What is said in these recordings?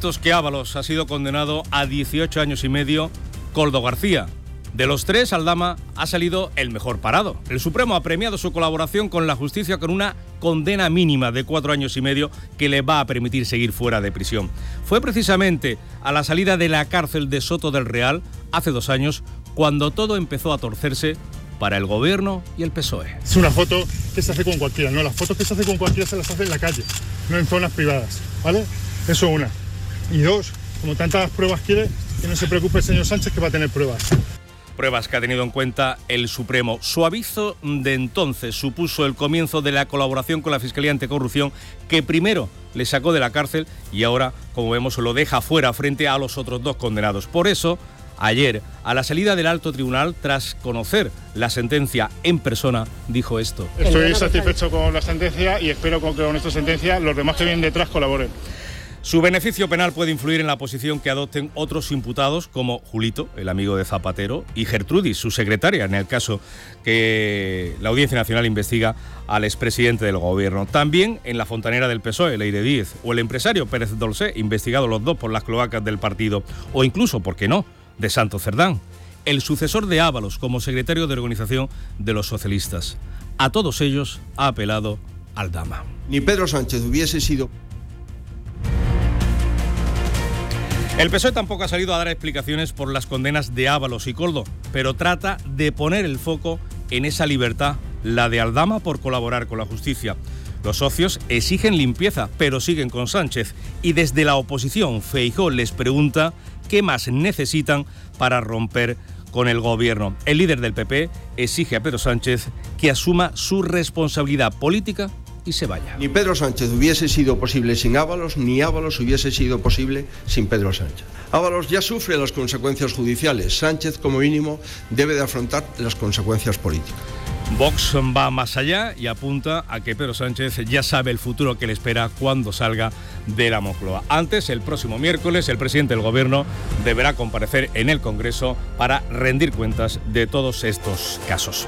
delitos que Ábalos ha sido condenado a 18 años y medio, Koldo García. De los tres, Aldama ha salido el mejor parado. El Supremo ha premiado su colaboración con la justicia con una condena mínima de 4 años y medio que le va a permitir seguir fuera de prisión. Fue precisamente a la salida de la cárcel de Soto del Real, hace 2 años, cuando todo empezó a torcerse para el Gobierno y el PSOE. Es una foto que se hace con cualquiera, ¿no? Las fotos que se hace con cualquiera se las hace en la calle, no en zonas privadas, ¿vale? Eso una. Y 2, como tantas pruebas quiere, que no se preocupe el señor Sánchez, que va a tener pruebas. Pruebas que ha tenido en cuenta el Supremo. Su aviso de entonces supuso el comienzo de la colaboración con la Fiscalía Anticorrupción, que primero le sacó de la cárcel y ahora, como vemos, lo deja fuera frente a los otros 2 condenados. Por eso, ayer, a la salida del alto tribunal, tras conocer la sentencia en persona, dijo esto. Estoy satisfecho con la sentencia y espero que con esta sentencia los demás que vienen detrás colaboren. Su beneficio penal puede influir en la posición que adopten otros imputados como Julito, el amigo de Zapatero, y Gertrudis, su secretaria, en el caso que la Audiencia Nacional investiga al expresidente del Gobierno. También en la fontanera del PSOE, Leire Díez, o el empresario Pérez Dolcé, investigados los 2 por las cloacas del partido, o incluso, ¿por qué no?, de Santos Cerdán, el sucesor de Ábalos como secretario de organización de los socialistas. A todos ellos ha apelado Aldama. Ni Pedro Sánchez hubiese sido... El PSOE tampoco ha salido a dar explicaciones por las condenas de Ábalos y Koldo, pero trata de poner el foco en esa libertad, la de Aldama por colaborar con la justicia. Los socios exigen limpieza, pero siguen con Sánchez. Y desde la oposición, Feijóo les pregunta qué más necesitan para romper con el Gobierno. El líder del PP exige a Pedro Sánchez que asuma su responsabilidad política y se vaya. Ni Pedro Sánchez hubiese sido posible sin Ábalos, ni Ábalos hubiese sido posible sin Pedro Sánchez. Ábalos ya sufre las consecuencias judiciales. Sánchez, como mínimo, debe de afrontar las consecuencias políticas. Vox va más allá y apunta a que Pedro Sánchez ya sabe el futuro que le espera cuando salga de la Moncloa. Antes, el próximo miércoles, el presidente del Gobierno deberá comparecer en el Congreso para rendir cuentas de todos estos casos.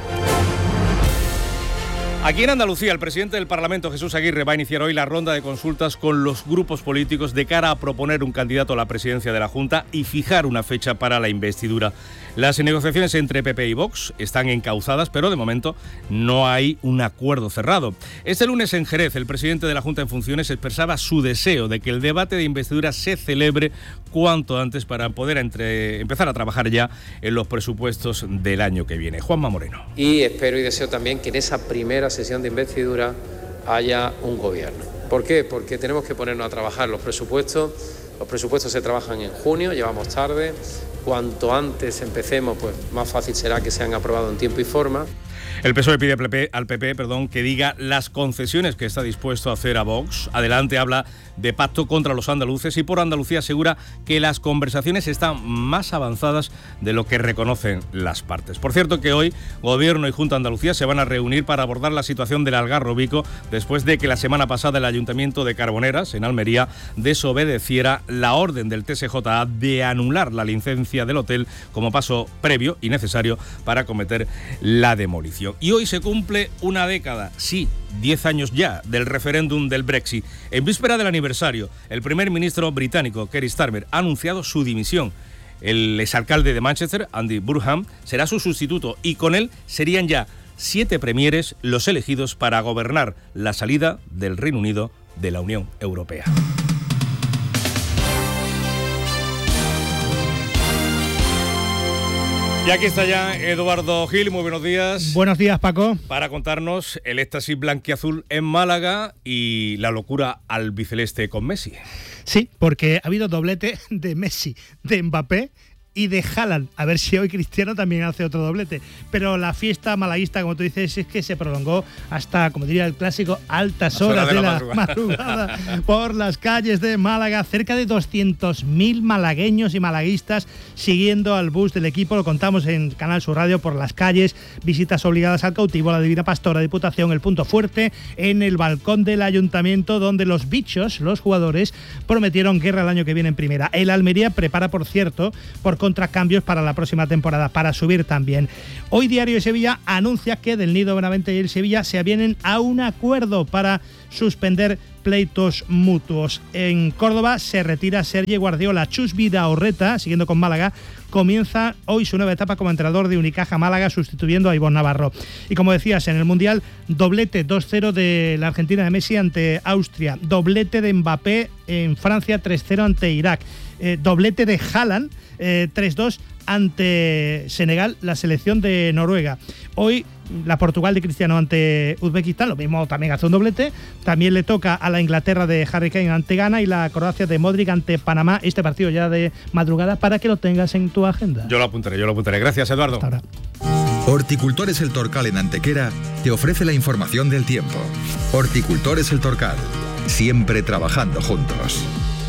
Aquí en Andalucía, el presidente del Parlamento, Jesús Aguirre, va a iniciar hoy la ronda de consultas con los grupos políticos de cara a proponer un candidato a la presidencia de la Junta y fijar una fecha para la investidura. Las negociaciones entre PP y Vox están encauzadas, pero de momento no hay un acuerdo cerrado. Este lunes en Jerez, el presidente de la Junta en funciones expresaba su deseo de que el debate de investidura se celebre cuanto antes para poder empezar a trabajar ya en los presupuestos del año que viene. Juanma Moreno. Y espero y deseo también que en esa primera sesión de investidura haya un gobierno. ¿Por qué? Porque tenemos que ponernos a trabajar los presupuestos. Los presupuestos se trabajan en junio, llevamos tarde. Cuanto antes empecemos, pues más fácil será que sean aprobados en tiempo y forma. El PSOE pide al PP que diga las concesiones que está dispuesto a hacer a Vox. Adelante habla de pacto contra los andaluces y por Andalucía asegura que las conversaciones están más avanzadas de lo que reconocen las partes. Por cierto que hoy Gobierno y Junta de Andalucía se van a reunir para abordar la situación del Algarrobico después de que la semana pasada el Ayuntamiento de Carboneras, en Almería, desobedeciera la orden del TSJA de anular la licencia del hotel como paso previo y necesario para acometer la demolición. Y hoy se cumple una década, sí, 10 años ya, del referéndum del Brexit. En víspera del aniversario, el primer ministro británico, Keir Starmer, ha anunciado su dimisión. El exalcalde de Manchester, Andy Burnham, será su sustituto y con él serían ya 7 premieres los elegidos para gobernar la salida del Reino Unido de la Unión Europea. Y aquí está ya Eduardo Gil, muy buenos días. Buenos días, Paco. Para contarnos el éxtasis blanquiazul en Málaga y la locura albiceleste con Messi. Sí, porque ha habido doblete de Messi, de Mbappé y de Haaland. A ver si hoy Cristiano también hace otro doblete. Pero la fiesta malaguista, como tú dices, es que se prolongó hasta, como diría el clásico, altas horas de la madrugada por las calles de Málaga. Cerca de 200.000 malagueños y malaguistas siguiendo al bus del equipo. Lo contamos en Canal Sur Radio por las calles. Visitas obligadas al cautivo, a la Divina Pastora, Diputación, el punto fuerte en el balcón del Ayuntamiento, donde los bichos, los jugadores, prometieron guerra el año que viene en primera. El Almería prepara, por cierto, por contracambios para la próxima temporada, para subir también. Hoy Diario de Sevilla anuncia que Del Nido, Benavente y el Sevilla se avienen a un acuerdo para suspender pleitos mutuos. En Córdoba se retira Sergi Guardiola. Chus Vidaurreta, siguiendo con Málaga, comienza hoy su nueva etapa como entrenador de Unicaja Málaga, sustituyendo a Ivonne Navarro. Y como decías, en el Mundial, doblete 2-0 de la Argentina de Messi ante Austria, doblete de Mbappé en Francia 3-0 ante Irak, doblete de Haaland 3-2 ante Senegal, la selección de Noruega. Hoy la Portugal de Cristiano ante Uzbekistán, lo mismo, también hace un doblete. También le toca a la Inglaterra de Harry Kane ante Ghana y la Croacia de Modric ante Panamá. Este partido ya de madrugada para que lo tengas en tu agenda. Yo lo apuntaré. Gracias, Eduardo. Hasta ahora. Horticultores El Torcal en Antequera te ofrece la información del tiempo. Horticultores El Torcal, siempre trabajando juntos.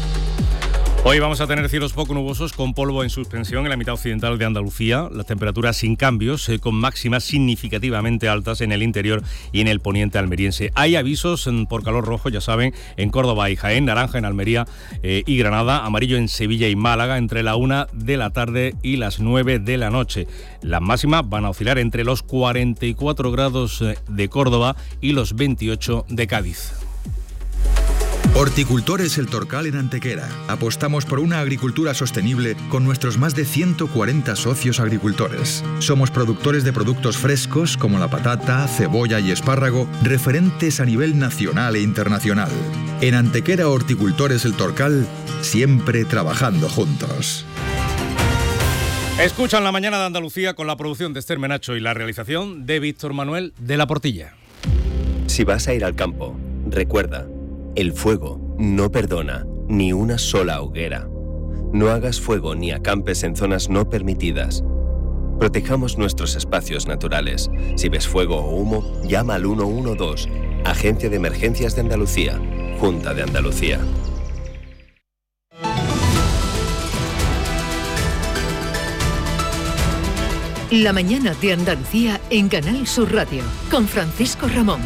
Hoy vamos a tener cielos poco nubosos con polvo en suspensión en la mitad occidental de Andalucía, las temperaturas sin cambios, con máximas significativamente altas en el interior y en el poniente almeriense. Hay avisos por calor rojo, ya saben, en Córdoba y Jaén, naranja en Almería y Granada, amarillo en Sevilla y Málaga entre la 1 de la tarde y las 9 de la noche. Las máximas van a oscilar entre los 44 grados de Córdoba y los 28 de Cádiz. Horticultores El Torcal en Antequera. Apostamos por una agricultura sostenible con nuestros más de 140 socios agricultores. Somos productores de productos frescos como la patata, cebolla y espárrago, referentes a nivel nacional e internacional. En Antequera Horticultores El Torcal, siempre trabajando juntos. Escuchan La Mañana de Andalucía con la producción de Esther Menacho y la realización de Víctor Manuel de la Portilla. Si vas a ir al campo, recuerda, el fuego no perdona ni una sola hoguera. No hagas fuego ni acampes en zonas no permitidas. Protejamos nuestros espacios naturales. Si ves fuego o humo, llama al 112, Agencia de Emergencias de Andalucía, Junta de Andalucía. La Mañana de Andalucía en Canal Sur Radio, con Francisco Ramón.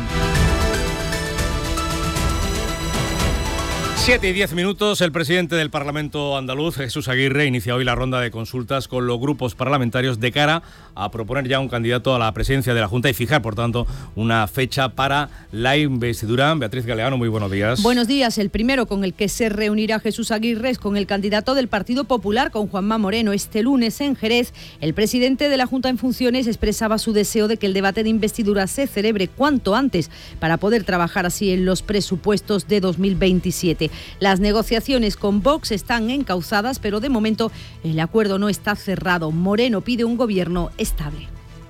7 y 10 minutos, el presidente del Parlamento andaluz, Jesús Aguirre, inicia hoy la ronda de consultas con los grupos parlamentarios de cara a proponer ya un candidato a la presidencia de la Junta y fijar, por tanto, una fecha para la investidura. Beatriz Galeano, muy buenos días. Buenos días. El primero con el que se reunirá Jesús Aguirre es con el candidato del Partido Popular, con Juanma Moreno. Este lunes en Jerez, el presidente de la Junta en funciones expresaba su deseo de que el debate de investidura se celebre cuanto antes para poder trabajar así en los presupuestos de 2027. Las negociaciones con Vox están encauzadas, pero de momento el acuerdo no está cerrado. Moreno pide un gobierno estable.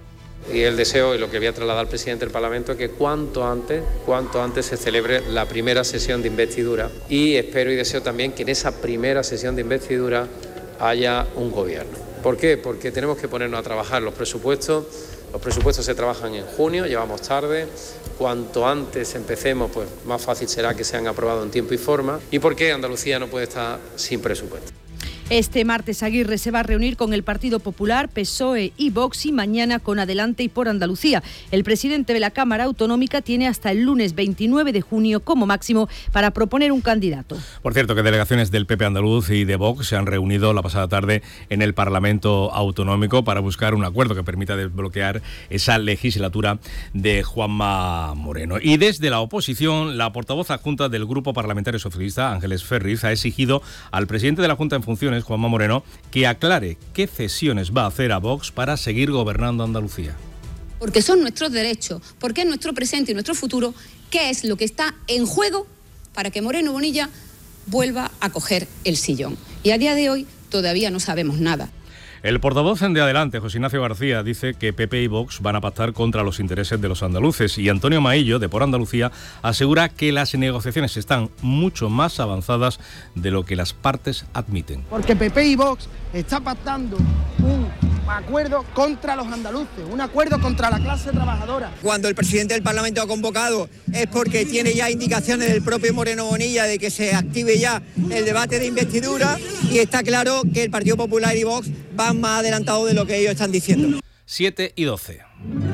Y el deseo, y lo que voy a trasladar al presidente del Parlamento, es que cuanto antes se celebre la primera sesión de investidura. Y espero y deseo también que en esa primera sesión de investidura haya un gobierno. ¿Por qué? Porque tenemos que ponernos a trabajar los presupuestos. Los presupuestos se trabajan en junio, llevamos tarde. Cuanto antes empecemos, pues más fácil será que sean aprobados en tiempo y forma. ¿Y por qué Andalucía no puede estar sin presupuesto? Este martes Aguirre se va a reunir con el Partido Popular, PSOE y Vox y mañana con Adelante y por Andalucía. El presidente de la Cámara Autonómica tiene hasta el lunes 29 de junio como máximo para proponer un candidato. Por cierto, que delegaciones del PP andaluz y de Vox se han reunido la pasada tarde en el Parlamento Autonómico para buscar un acuerdo que permita desbloquear esa legislatura de Juanma Moreno. Y desde la oposición, la portavoz adjunta del Grupo Parlamentario Socialista, Ángeles Ferriz, ha exigido al presidente de la Junta en funciones, Juanma Moreno, que aclare qué cesiones va a hacer a Vox para seguir gobernando Andalucía. Porque son nuestros derechos, porque es nuestro presente y nuestro futuro, qué es lo que está en juego para que Moreno Bonilla vuelva a coger el sillón. Y a día de hoy todavía no sabemos nada. El portavoz de Adelante, José Ignacio García, dice que PP y Vox van a pactar contra los intereses de los andaluces y Antonio Maillo, de Por Andalucía, asegura que las negociaciones están mucho más avanzadas de lo que las partes admiten. Porque PP y Vox están pactando un acuerdo contra los andaluces, un acuerdo contra la clase trabajadora. Cuando el presidente del Parlamento ha convocado es porque tiene ya indicaciones del propio Moreno Bonilla de que se active ya el debate de investidura y está claro que el Partido Popular y Vox van más adelantados de lo que ellos están diciendo. 7 y 12.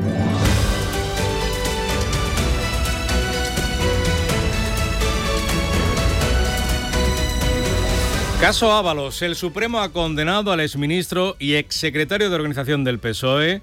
Caso Ábalos. El Supremo ha condenado al exministro y exsecretario de organización del PSOE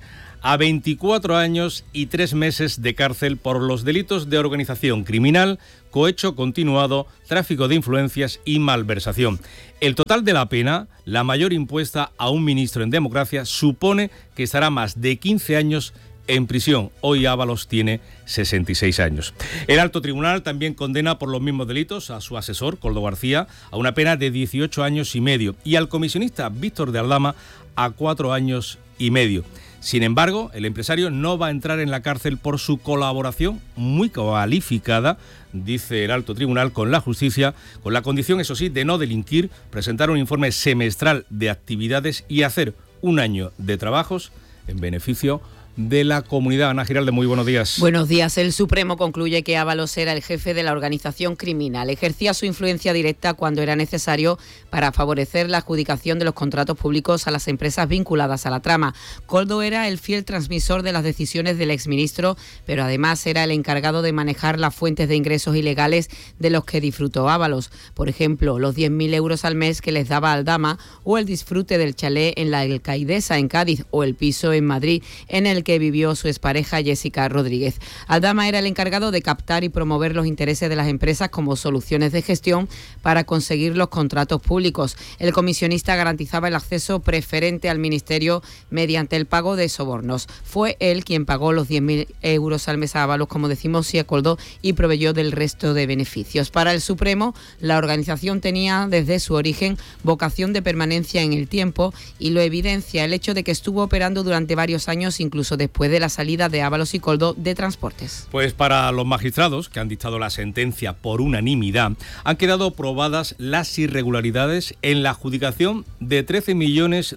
a 24 años y 3 meses de cárcel por los delitos de organización criminal, cohecho continuado, tráfico de influencias y malversación. El total de la pena, la mayor impuesta a un ministro en democracia, supone que estará más de 15 años en prisión. Hoy Ábalos tiene 66 años. El alto tribunal también condena por los mismos delitos a su asesor, Koldo García, a una pena de 18 años y medio y al comisionista Víctor de Aldama a 4 años y medio. Sin embargo, el empresario no va a entrar en la cárcel por su colaboración muy cualificada, dice el alto tribunal, con la justicia, con la condición, eso sí, de no delinquir, presentar un informe semestral de actividades y hacer un año de trabajos en beneficio de la comunidad. Ana Giralde, muy buenos días. Buenos días. El Supremo concluye que Ábalos era el jefe de la organización criminal. Ejercía su influencia directa cuando era necesario para favorecer la adjudicación de los contratos públicos a las empresas vinculadas a la trama. Koldo era el fiel transmisor de las decisiones del exministro, pero además era el encargado de manejar las fuentes de ingresos ilegales de los que disfrutó Ábalos. Por ejemplo, los 10.000 euros al mes que les daba Aldama, o el disfrute del chalet en la Alcaidesa en Cádiz, o el piso en Madrid en el que vivió su expareja Jessica Rodríguez. Aldama era el encargado de captar y promover los intereses de las empresas como soluciones de gestión para conseguir los contratos públicos. El comisionista garantizaba el acceso preferente al ministerio mediante el pago de sobornos. Fue él quien pagó los 10.000 euros al mes a Ábalos, como decimos, y a Koldo, y proveyó del resto de beneficios. Para el Supremo, la organización tenía desde su origen vocación de permanencia en el tiempo, y lo evidencia el hecho de que estuvo operando durante varios años, incluso después de la salida de Ábalos y Koldo de Transportes. Pues para los magistrados que han dictado la sentencia por unanimidad, han quedado probadas las irregularidades en la adjudicación de 13 millones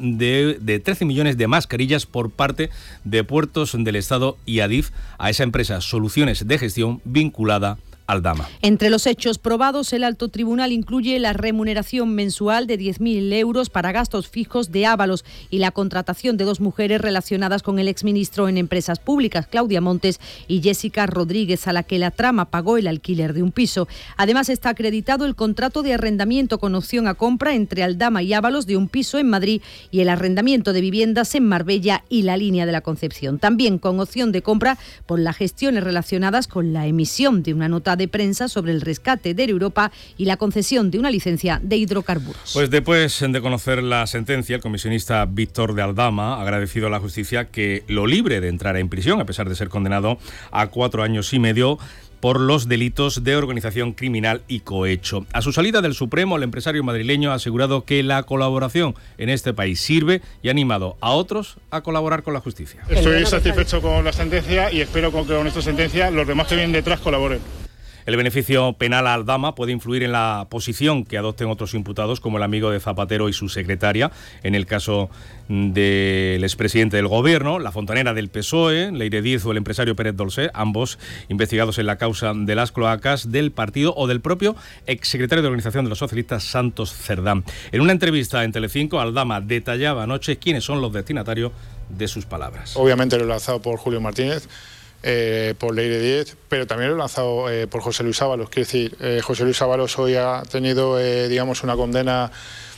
de mascarillas por parte de Puertos del Estado y Adif a esa empresa Soluciones de Gestión vinculada Aldama. Entre los hechos probados, el alto tribunal incluye la remuneración mensual de 10.000 euros para gastos fijos de Ábalos y la contratación de 2 mujeres relacionadas con el exministro en empresas públicas, Claudia Montes y Jessica Rodríguez, a la que la trama pagó el alquiler de un piso. Además, está acreditado el contrato de arrendamiento con opción a compra entre Aldama y Ábalos de un piso en Madrid y el arrendamiento de viviendas en Marbella y la Línea de la Concepción. También con opción de compra por las gestiones relacionadas con la emisión de una nota de prensa sobre el rescate de Europa y la concesión de una licencia de hidrocarburos. Pues después de conocer la sentencia, el comisionista Víctor de Aldama ha agradecido a la justicia que lo libre de entrar en prisión, a pesar de ser condenado a 4 años y medio por los delitos de organización criminal y cohecho. A su salida del Supremo, el empresario madrileño ha asegurado que la colaboración en este país sirve y ha animado a otros a colaborar con la justicia. Estoy satisfecho con la sentencia y espero que con esta sentencia los demás que vienen detrás colaboren. El beneficio penal a Aldama puede influir en la posición que adopten otros imputados, como el amigo de Zapatero y su secretaria, en el caso del expresidente del Gobierno, la fontanera del PSOE, Leire Díez, o el empresario Pérez Dolcé, ambos investigados en la causa de las cloacas del partido, o del propio exsecretario de Organización de los Socialistas, Santos Cerdán. En una entrevista en Telecinco, Aldama detallaba anoche quiénes son los destinatarios de sus palabras. Obviamente lo he lanzado por Julio Martínez, por Leire Díez, pero también lo he lanzado por José Luis Ábalos. Quiero decir, José Luis Ábalos hoy ha tenido, digamos, una condena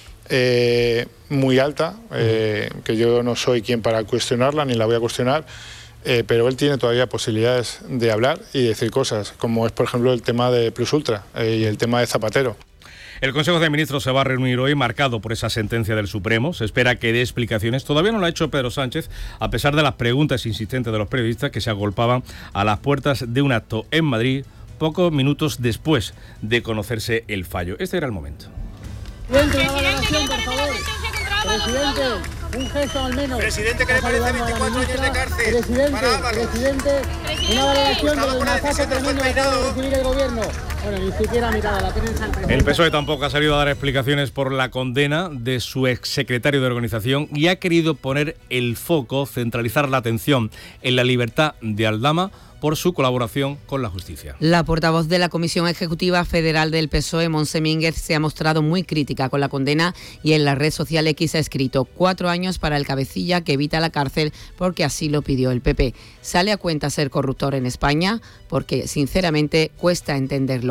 muy alta, que yo no soy quien para cuestionarla, ni la voy a cuestionar, pero él tiene todavía posibilidades de hablar y decir cosas, como es, por ejemplo, el tema de Plus Ultra y el tema de Zapatero. El Consejo de Ministros se va a reunir hoy marcado por esa sentencia del Supremo. Se espera que dé explicaciones. Todavía no lo ha hecho Pedro Sánchez, a pesar de las preguntas insistentes de los periodistas que se agolpaban a las puertas de un acto en Madrid pocos minutos después de conocerse el fallo. Este era el momento. Presidente, una valoración, por favor. Presidente, un gesto al menos. Presidente, que le parece 24 años de cárcel. Presidente, una valoración del masacre tremendo que acaba de recibir el gobierno. Bueno, ni siquiera ha mirado a la prensa al presidente. El PSOE tampoco ha salido a dar explicaciones por la condena de su exsecretario de organización y ha querido poner el foco, centralizar la atención en la libertad de Aldama por su colaboración con la justicia. La portavoz de la Comisión Ejecutiva Federal del PSOE, Montse Mínguez, se ha mostrado muy crítica con la condena y en la red social X ha escrito 4 años para el cabecilla que evita la cárcel porque así lo pidió el PP. ¿Sale a cuenta ser corruptor en España? Porque sinceramente cuesta entenderlo.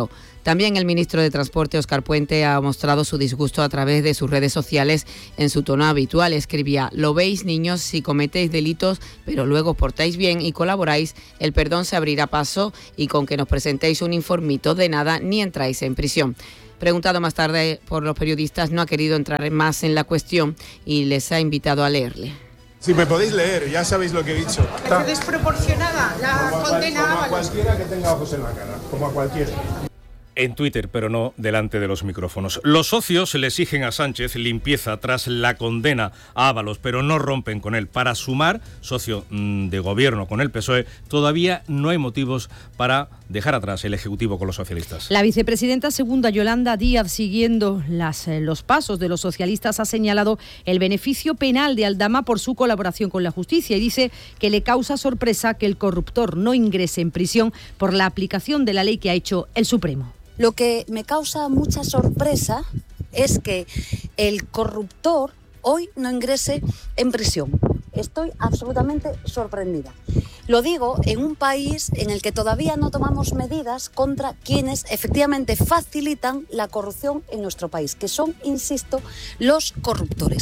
También el ministro de Transporte, Óscar Puente, ha mostrado su disgusto a través de sus redes sociales en su tono habitual. Escribía: lo veis, niños, si cometéis delitos, pero luego os portáis bien y colaboráis, el perdón se abrirá paso y con que nos presentéis un informito de nada ni entráis en prisión. Preguntado más tarde por los periodistas, no ha querido entrar más en la cuestión y les ha invitado a leerle. Si me podéis leer, ya sabéis lo que he dicho. ¿Es desproporcionada la condena a Ábalos? Como a cualquiera que tenga ojos en la cara, como a cualquiera. En Twitter, pero no delante de los micrófonos. Los socios le exigen a Sánchez limpieza tras la condena a Ábalos, pero no rompen con él. Para Sumar, socio de gobierno con el PSOE, todavía no hay motivos para dejar atrás el Ejecutivo con los socialistas. La vicepresidenta segunda, Yolanda Díaz, siguiendo los pasos de los socialistas, ha señalado el beneficio penal de Aldama por su colaboración con la justicia y dice que le causa sorpresa que el corruptor no ingrese en prisión por la aplicación de la ley que ha hecho el Supremo. Lo que me causa mucha sorpresa es que el corruptor hoy no ingrese en prisión. Estoy absolutamente sorprendida. Lo digo en un país en el que todavía no tomamos medidas contra quienes efectivamente facilitan la corrupción en nuestro país, que son, insisto, los corruptores.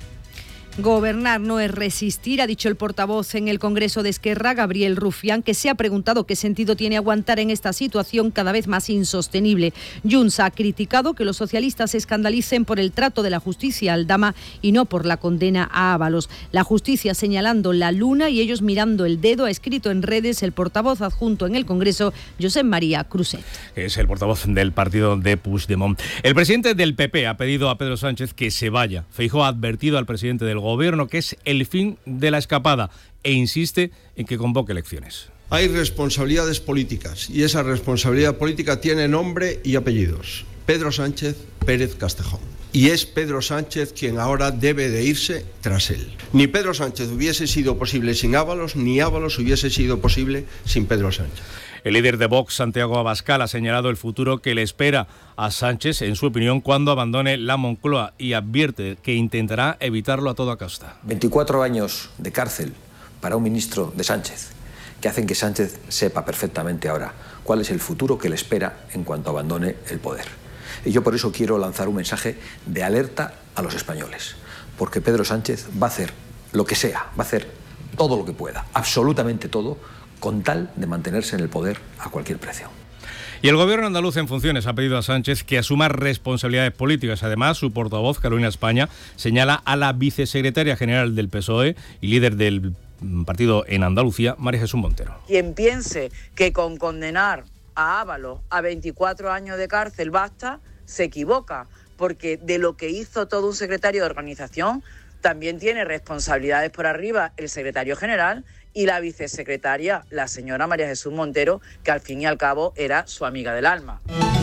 Gobernar no es resistir, ha dicho el portavoz en el Congreso de Esquerra, Gabriel Rufián, que se ha preguntado qué sentido tiene aguantar en esta situación cada vez más insostenible. Junts ha criticado que los socialistas se escandalicen por el trato de la justicia a Aldama y no por la condena a Ábalos. La justicia señalando la luna y ellos mirando el dedo, ha escrito en redes el portavoz adjunto en el Congreso, Josep María Cruzet. Es el portavoz del partido de Puigdemont. El presidente del PP ha pedido a Pedro Sánchez que se vaya. Feijóo ha advertido al presidente del Gobierno que es el fin de la escapada e insiste en que convoque elecciones. Hay responsabilidades políticas y esa responsabilidad política tiene nombre y apellidos. Pedro Sánchez Pérez Castejón. Y es Pedro Sánchez quien ahora debe de irse tras él. Ni Pedro Sánchez hubiese sido posible sin Ábalos, ni Ábalos hubiese sido posible sin Pedro Sánchez. El líder de Vox, Santiago Abascal, ha señalado el futuro que le espera a Sánchez, en su opinión, cuando abandone la Moncloa y advierte que intentará evitarlo a toda costa. 24 años de cárcel para un ministro de Sánchez, que hacen que Sánchez sepa perfectamente ahora cuál es el futuro que le espera en cuanto abandone el poder. Y yo por eso quiero lanzar un mensaje de alerta a los españoles, porque Pedro Sánchez va a hacer lo que sea, va a hacer todo lo que pueda, absolutamente todo, con tal de mantenerse en el poder a cualquier precio. Y el gobierno andaluz en funciones ha pedido a Sánchez que asuma responsabilidades políticas. Además, su portavoz, Carolina España, señala a la vicesecretaria general del PSOE y líder del partido en Andalucía, María Jesús Montero. Quien piense que con condenar a Ábalos a 24 años de cárcel basta, se equivoca, porque de lo que hizo todo un secretario de organización también tiene responsabilidades por arriba el secretario general y la vicesecretaria, la señora María Jesús Montero, que al fin y al cabo era su amiga del alma.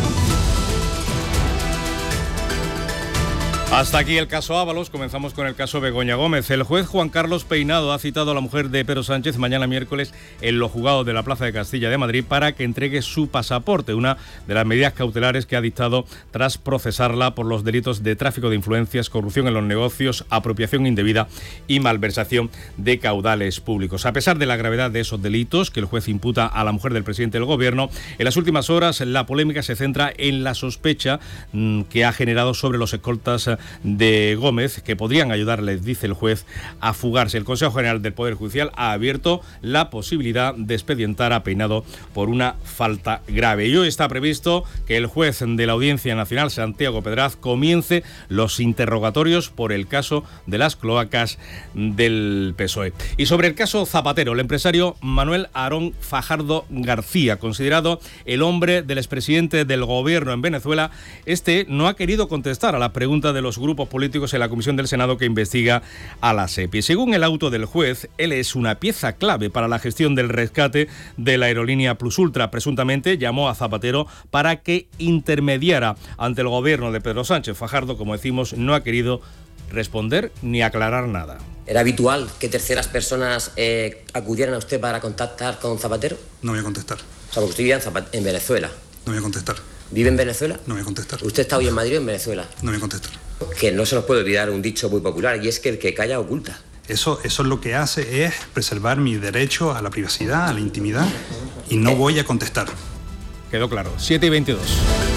Hasta aquí el caso Ábalos. Comenzamos con el caso Begoña Gómez. El juez Juan Carlos Peinado ha citado a la mujer de Pedro Sánchez mañana miércoles en los juzgados de la Plaza de Castilla de Madrid para que entregue su pasaporte, una de las medidas cautelares que ha dictado tras procesarla por los delitos de tráfico de influencias, corrupción en los negocios, apropiación indebida y malversación de caudales públicos. A pesar de la gravedad de esos delitos que el juez imputa a la mujer del presidente del Gobierno, en las últimas horas la polémica se centra en la sospecha que ha generado sobre los escoltas de Gómez, que podrían ayudarles, dice el juez, a fugarse. El Consejo General del Poder Judicial ha abierto la posibilidad de expedientar a Peinado por una falta grave. Y hoy está previsto que el juez de la Audiencia Nacional, Santiago Pedraz, comience los interrogatorios por el caso de las cloacas del PSOE. Y sobre el caso Zapatero, el empresario Manuel Aarón Fajardo García, considerado el hombre del expresidente del Gobierno en Venezuela, no ha querido contestar a la pregunta de los grupos políticos en la comisión del Senado que investiga a la SEPI. Según el auto del juez, él es una pieza clave para la gestión del rescate de la aerolínea Plus Ultra. Presuntamente llamó a Zapatero para que intermediara ante el gobierno de Pedro Sánchez. Fajardo, como decimos, no ha querido responder ni aclarar nada. ¿Era habitual que terceras personas acudieran a usted para contactar con Zapatero? No voy a contestar. O sea, porque usted vive en Venezuela. No voy a contestar. ¿Vive en Venezuela? No voy a contestar. ¿Usted está hoy en Madrid o en Venezuela? No voy a contestar. Que no se nos puede olvidar un dicho muy popular, y es que el que calla oculta. Eso lo que hace es preservar mi derecho a la privacidad, a la intimidad, y no voy a contestar. Quedó claro. 7:22.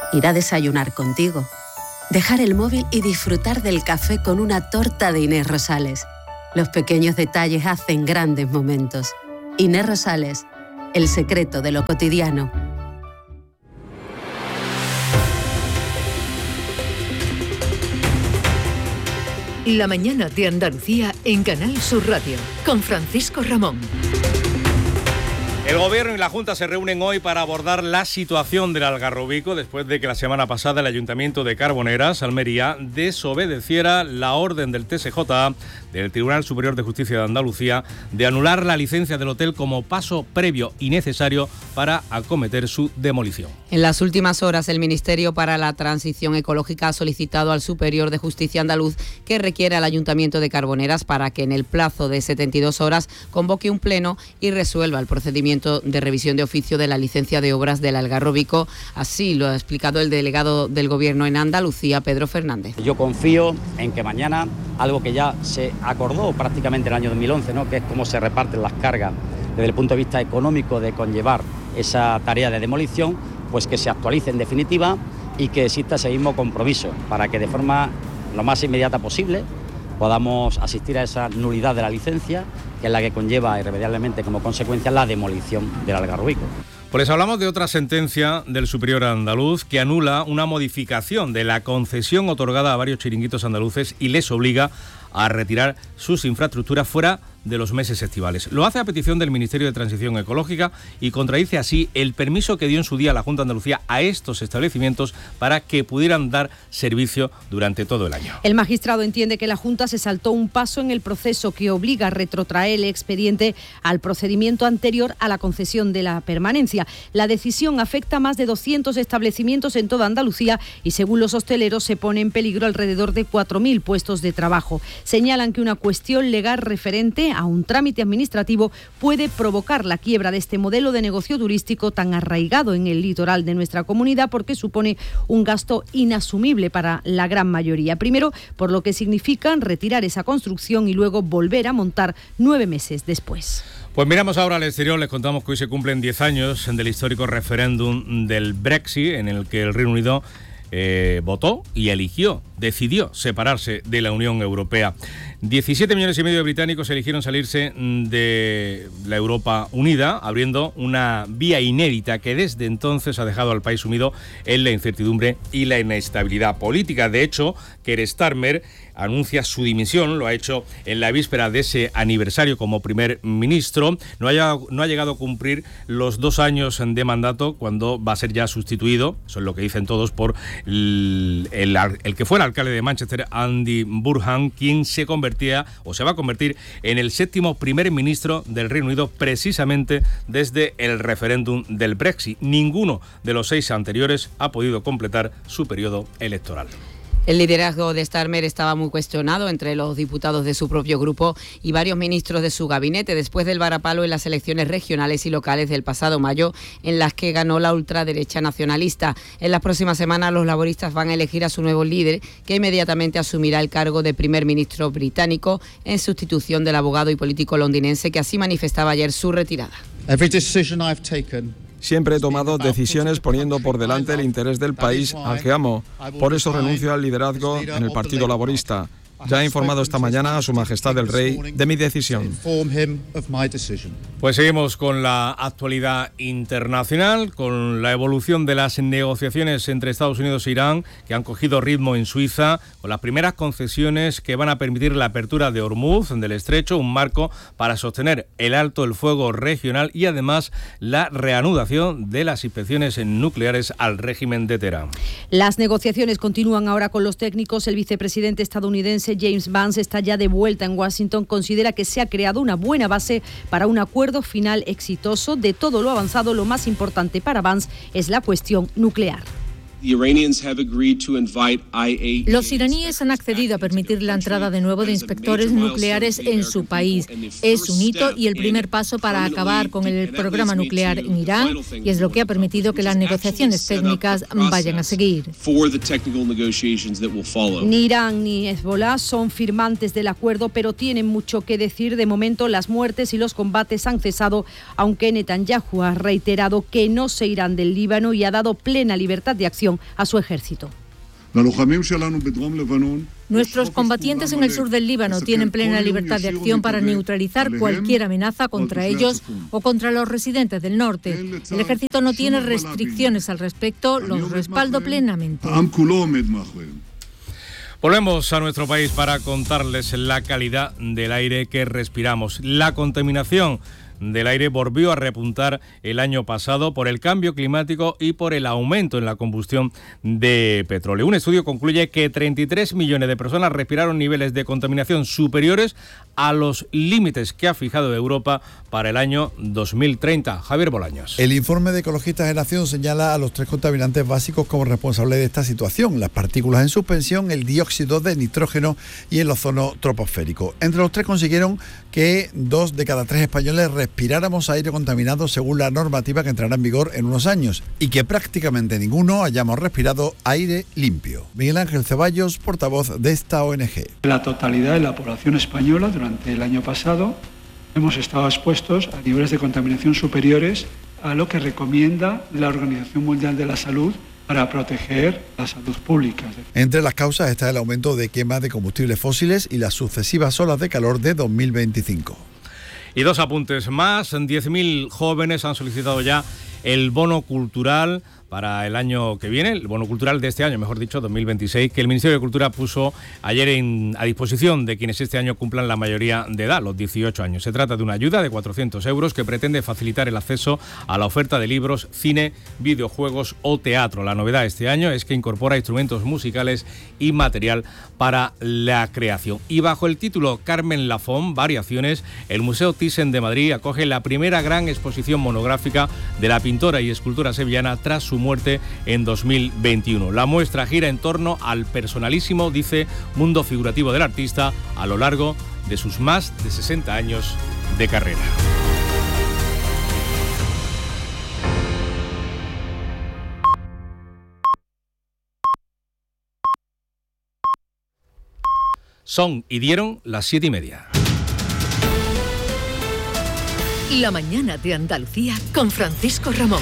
Ir a desayunar contigo. Dejar el móvil y disfrutar del café con una torta de Inés Rosales. Los pequeños detalles hacen grandes momentos. Inés Rosales, el secreto de lo cotidiano. La mañana de Andalucía en Canal Sur Radio, con Francisco Ramón. El Gobierno y la Junta se reúnen hoy para abordar la situación del Algarrobico después de que la semana pasada el Ayuntamiento de Carboneras, Almería, desobedeciera la orden del TSJ, del Tribunal Superior de Justicia de Andalucía, de anular la licencia del hotel como paso previo y necesario para acometer su demolición. En las últimas horas, el Ministerio para la Transición Ecológica ha solicitado al Superior de Justicia andaluz que requiera al Ayuntamiento de Carboneras para que en el plazo de 72 horas convoque un pleno y resuelva el procedimiento de revisión de oficio de la licencia de obras del Algarrobico. Así lo ha explicado el delegado del Gobierno en Andalucía, Pedro Fernández. Yo confío en que mañana, algo que ya se acordó prácticamente en el año 2011, ¿no?, que es cómo se reparten las cargas desde el punto de vista económico de conllevar esa tarea de demolición, pues que se actualice en definitiva y que exista ese mismo compromiso para que de forma lo más inmediata posible podamos asistir a esa nulidad de la licencia, que es la que conlleva irremediablemente como consecuencia la demolición del Algarrobico. Pues hablamos de otra sentencia del Superior andaluz que anula una modificación de la concesión otorgada a varios chiringuitos andaluces y les obliga a retirar sus infraestructuras fuera de los meses estivales. Lo hace a petición del Ministerio de Transición Ecológica y contradice así el permiso que dio en su día la Junta de Andalucía a estos establecimientos para que pudieran dar servicio durante todo el año. El magistrado entiende que la Junta se saltó un paso en el proceso que obliga a retrotraer el expediente al procedimiento anterior a la concesión de la permanencia. La decisión afecta a más de 200 establecimientos en toda Andalucía y, según los hosteleros, se pone en peligro alrededor de 4.000 puestos de trabajo. Señalan que una cuestión legal referente a un trámite administrativo puede provocar la quiebra de este modelo de negocio turístico tan arraigado en el litoral de nuestra comunidad, porque supone un gasto inasumible para la gran mayoría. Primero, por lo que significa retirar esa construcción y luego volver a montar 9 meses después. Pues miramos ahora al exterior. Les contamos que hoy se cumplen 10 años del histórico referéndum del Brexit, en el que el Reino Unido votó y decidió separarse de la Unión Europea. 17 millones y medio de británicos eligieron salirse de la Europa Unida, abriendo una vía inédita que desde entonces ha dejado al país sumido en la incertidumbre y la inestabilidad política. De hecho, Keir Starmer anuncia su dimisión, lo ha hecho en la víspera de ese aniversario como primer ministro. No ha llegado a cumplir los 2 años de mandato, cuando va a ser ya sustituido, eso es lo que dicen todos, por el que fuera alcalde de Manchester, Andy Burnham, quien se va a convertir en el 7º primer ministro del Reino Unido, precisamente desde el referéndum del Brexit. Ninguno de los 6 anteriores ha podido completar su periodo electoral. El liderazgo de Starmer estaba muy cuestionado entre los diputados de su propio grupo y varios ministros de su gabinete después del varapalo en las elecciones regionales y locales del pasado mayo, en las que ganó la ultraderecha nacionalista. En las próximas semanas los laboristas van a elegir a su nuevo líder, que inmediatamente asumirá el cargo de primer ministro británico en sustitución del abogado y político londinense que así manifestaba ayer su retirada. Siempre he tomado decisiones poniendo por delante el interés del país al que amo. Por eso renuncio al liderazgo en el Partido Laborista. Ya he informado esta mañana a Su Majestad el Rey de mi decisión. Pues seguimos con la actualidad internacional, con la evolución de las negociaciones entre Estados Unidos e Irán, que han cogido ritmo en Suiza, con las primeras concesiones que van a permitir la apertura de Hormuz, del estrecho, un marco para sostener el alto el fuego regional y además la reanudación de las inspecciones nucleares al régimen de Teherán. Las negociaciones continúan ahora con los técnicos. El vicepresidente estadounidense James Vance está ya de vuelta en Washington. Considera que se ha creado una buena base para un acuerdo final exitoso. De todo lo avanzado, lo más importante para Vance es la cuestión nuclear. Los iraníes han accedido a permitir la entrada de nuevo de inspectores nucleares en su país. Es un hito y el primer paso para acabar con el programa nuclear en Irán, y es lo que ha permitido que las negociaciones técnicas vayan a seguir. Ni Irán ni Hezbollah son firmantes del acuerdo, pero tienen mucho que decir. De momento, las muertes y los combates han cesado, aunque Netanyahu ha reiterado que no se irán del Líbano y ha dado plena libertad de acción protección a su ejército. Nuestros combatientes en el sur del Líbano tienen plena libertad de acción para neutralizar cualquier amenaza contra ellos o contra los residentes del norte. El ejército no tiene restricciones al respecto, los respaldo plenamente. Volvemos a nuestro país para contarles la calidad del aire que respiramos. La contaminación del aire volvió a repuntar el año pasado por el cambio climático y por el aumento en la combustión de petróleo. Un estudio concluye que 33 millones de personas respiraron niveles de contaminación superiores a los límites que ha fijado Europa para el año 2030. Javier Bolaños. El informe de Ecologistas de Nación señala a los 3 contaminantes básicos como responsables de esta situación: las partículas en suspensión, el dióxido de nitrógeno y el ozono troposférico. Entre los 3 consiguieron que 2 de cada 3 españoles respiráramos aire contaminado según la normativa que entrará en vigor en unos años, y que prácticamente ninguno hayamos respirado aire limpio. Miguel Ángel Ceballos, portavoz de esta ONG. La totalidad de la población española durante el año pasado hemos estado expuestos a niveles de contaminación superiores a lo que recomienda la Organización Mundial de la Salud para proteger la salud pública. Entre las causas está el aumento de quema de combustibles fósiles y las sucesivas olas de calor de 2025. Y 2 apuntes más. 10.000 jóvenes han solicitado ya el bono cultural para el año que viene, el bono cultural de este año, mejor dicho, 2026, que el Ministerio de Cultura puso ayer a disposición de quienes este año cumplan la mayoría de edad, los 18 años. Se trata de una ayuda de 400 euros que pretende facilitar el acceso a la oferta de libros, cine, videojuegos o teatro. La novedad este año es que incorpora instrumentos musicales y material para la creación. Y bajo el título Carmen Lafón, Variaciones, el Museo Thyssen de Madrid acoge la primera gran exposición monográfica de la pintora y escultora sevillana tras su muerte en 2021. La muestra gira en torno al personalísimo, dice, mundo figurativo del artista a lo largo de sus más de 60 años de carrera. Son y dieron las 7:30. La mañana de Andalucía con Francisco Ramón.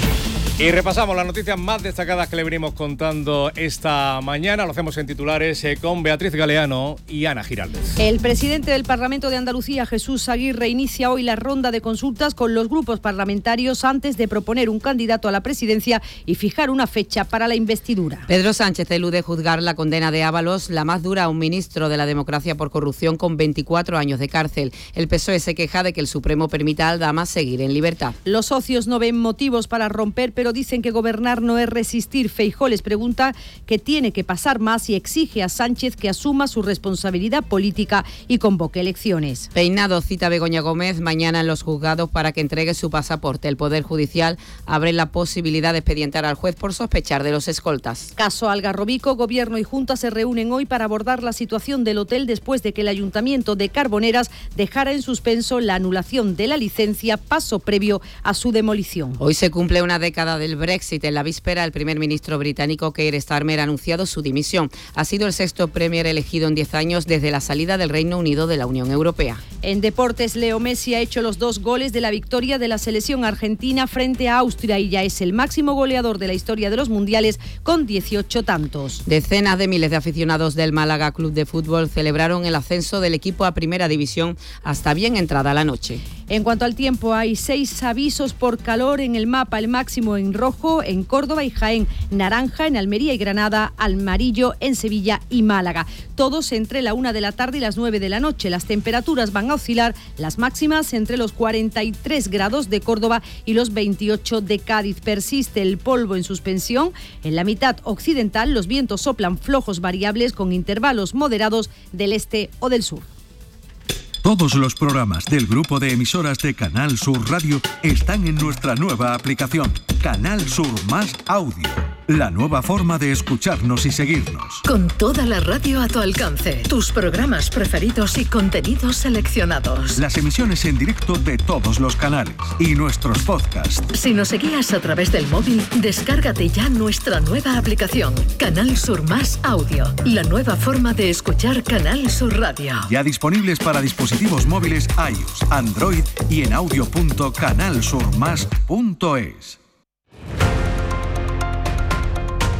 Y repasamos las noticias más destacadas que le venimos contando esta mañana. Lo hacemos en titulares con Beatriz Galeano y Ana Giraldez. El presidente del Parlamento de Andalucía, Jesús Aguirre, inicia hoy la ronda de consultas con los grupos parlamentarios antes de proponer un candidato a la presidencia y fijar una fecha para la investidura. Pedro Sánchez elude juzgar la condena de Ábalos, la más dura a un ministro de la democracia por corrupción con 24 años de cárcel. El PSOE se queja de que el Supremo permita a Aldama seguir en libertad. Los socios no ven motivos para romper, pero dicen que gobernar no es resistir. Feijóo les pregunta qué tiene que pasar más y exige a Sánchez que asuma su responsabilidad política y convoque elecciones. Peinado cita a Begoña Gómez mañana en los juzgados para que entregue su pasaporte. El Poder Judicial abre la posibilidad de expedientar al juez por sospechar de los escoltas. Caso Algarrobico, Gobierno y Junta se reúnen hoy para abordar la situación del hotel después de que el Ayuntamiento de Carboneras dejara en suspenso la anulación de la licencia, paso previo a su demolición. Hoy se cumple una década del Brexit. En la víspera, el primer ministro británico Keir Starmer ha anunciado su dimisión. Ha sido el 6º Premier elegido en 10 años desde la salida del Reino Unido de la Unión Europea. En deportes, Leo Messi ha hecho los 2 goles de la victoria de la selección argentina frente a Austria y ya es el máximo goleador de la historia de los mundiales con 18 tantos. Decenas de miles de aficionados del Málaga Club de Fútbol celebraron el ascenso del equipo a Primera División hasta bien entrada la noche. En cuanto al tiempo, hay 6 avisos por calor en el mapa, el máximo en rojo en Córdoba y Jaén, naranja en Almería y Granada, amarillo en Sevilla y Málaga. Todos entre la 1 de la tarde y las 9 de la noche. Las temperaturas van a oscilar, las máximas entre los 43 grados de Córdoba y los 28 de Cádiz. Persiste el polvo en suspensión. En la mitad occidental los vientos soplan flojos variables con intervalos moderados del este o del sur. Todos los programas del grupo de emisoras de Canal Sur Radio están en nuestra nueva aplicación, Canal Sur Más Audio. La nueva forma de escucharnos y seguirnos. Con toda la radio a tu alcance, tus programas preferidos y contenidos seleccionados. Las emisiones en directo de todos los canales y nuestros podcasts. Si nos seguías a través del móvil, descárgate ya nuestra nueva aplicación, Canal Sur Más Audio. La nueva forma de escuchar Canal Sur Radio. Ya disponibles para dispositivos móviles iOS, Android y en audio.canalsurmas.es.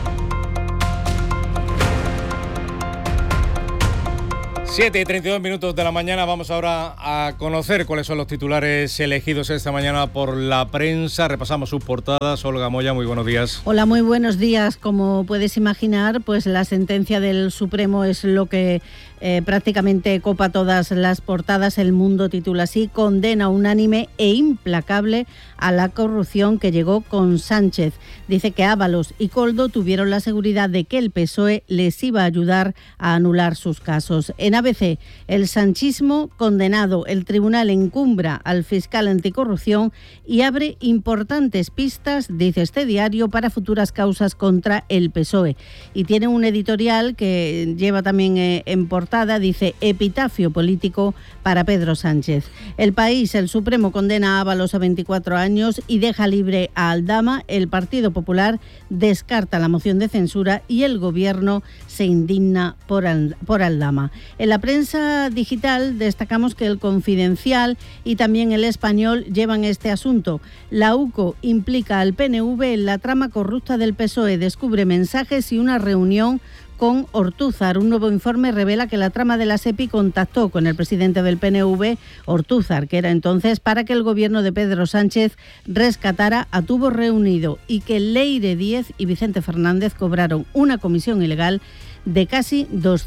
7:32 de la mañana. Vamos ahora a conocer cuáles son los titulares elegidos esta mañana por la prensa. Repasamos sus portadas. Olga Moya, muy buenos días. Hola, muy buenos días. Como puedes imaginar, pues la sentencia del Supremo es lo que prácticamente copa todas las portadas. El Mundo titula así: condena unánime e implacable a la corrupción que llegó con Sánchez. Dice que Ábalos y Koldo tuvieron la seguridad de que el PSOE les iba a ayudar a anular sus casos. En ABC, el sanchismo condenado. El tribunal encumbra al fiscal anticorrupción y abre importantes pistas, dice este diario, para futuras causas contra el PSOE. Y tiene un editorial que lleva también en portada, dice: epitafio político para Pedro Sánchez. El País, el Supremo condena a Ábalos a 24 años y deja libre a Aldama. El Partido Popular descarta la moción de censura y el Gobierno se indigna por Aldama. En la prensa digital destacamos que el Confidencial y también el Español llevan este asunto. La UCO implica al PNV en la trama corrupta del PSOE, descubre mensajes y una reunión con Ortúzar. Un nuevo informe revela que la trama de la SEPI contactó con el presidente del PNV, Ortúzar, que era entonces, para que el gobierno de Pedro Sánchez rescatara a Tubos Reunido, y que Leire Díez y Vicente Fernández cobraron una comisión ilegal de casi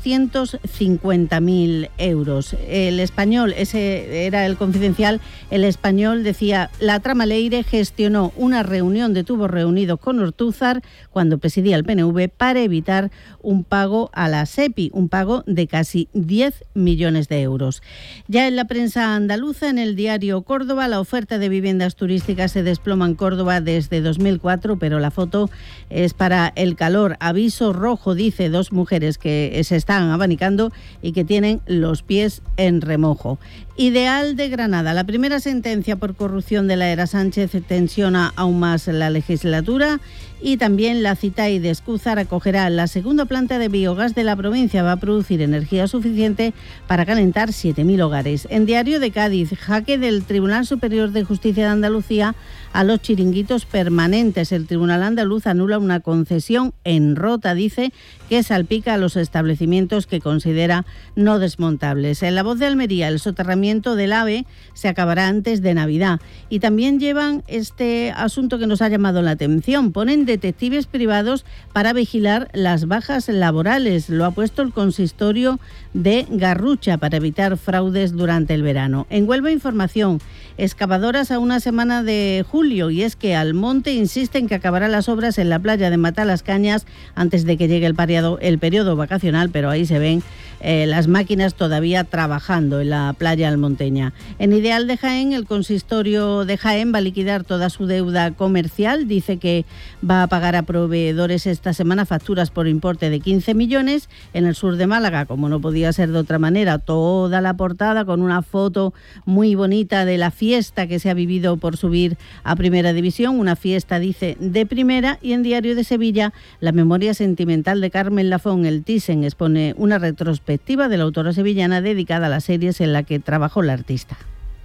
250.000 euros. El Español, ese era el Confidencial, el Español decía: la trama Leire gestionó una reunión de Tubos Reunidos con Ortúzar cuando presidía el PNV para evitar un pago a la SEPI, un pago de casi 10 millones de euros. Ya en la prensa andaluza, en el diario Córdoba, la oferta de viviendas turísticas se desploma en Córdoba desde 2004, pero la foto es para el calor. Aviso rojo, dice, 2 mujeres que se están abanicando y que tienen los pies en remojo. Ideal de Granada. La primera sentencia por corrupción de la era Sánchez tensiona aún más la legislatura, y también la CITAI de Escúzar acogerá la segunda planta de biogás de la provincia. Va a producir energía suficiente para calentar 7.000 hogares. En Diario de Cádiz, jaque del Tribunal Superior de Justicia de Andalucía a los chiringuitos permanentes. El Tribunal Andaluz anula una concesión en Rota, dice, que salpica a los establecimientos que considera no desmontables. En La Voz de Almería, el soterramiento del AVE se acabará antes de Navidad. Y también llevan este asunto que nos ha llamado la atención. Ponen detectives privados para vigilar las bajas laborales. Lo ha puesto el consistorio de Garrucha para evitar fraudes durante el verano. En Huelva Información, excavadoras a una semana de julio, y es que Almonte insiste en que acabará las obras en la playa de Matalascañas antes de que llegue el periodo vacacional, pero ahí se ven las máquinas todavía trabajando en la playa almonteña. En Ideal de Jaén, el consistorio de Jaén va a liquidar toda su deuda comercial. Dice que va a pagar a proveedores esta semana facturas por importe de 15 millones. En el sur de Málaga, como no podía ser de otra manera, toda la portada con una foto muy bonita de la fiesta que se ha vivido por subir a Primera División, una fiesta, dice, de primera. Y en Diario de Sevilla, la memoria sentimental de Carmen Lafón, el Thyssen, expone una retrospectiva de la autora sevillana dedicada a las series en la que trabajó la artista.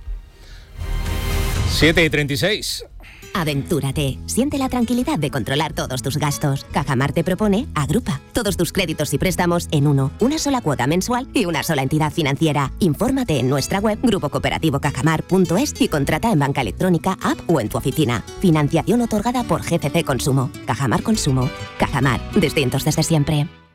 7:36. Aventúrate. Siente la tranquilidad de controlar todos tus gastos. Cajamar te propone Agrupa todos tus créditos y préstamos en uno, una sola cuota mensual y una sola entidad financiera. Infórmate en nuestra web grupocooperativo.cajamar.es y contrata en banca electrónica, app o en tu oficina. Financiación otorgada por GCC Consumo. Cajamar Consumo. Cajamar. Distintos desde siempre.